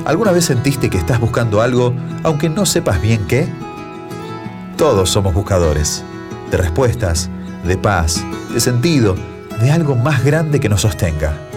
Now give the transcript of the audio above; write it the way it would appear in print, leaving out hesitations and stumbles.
¿Alguna vez sentiste que estás buscando algo aunque no sepas bien qué? Todos somos buscadores, de respuestas, de paz, de sentido, de algo más grande que nos sostenga.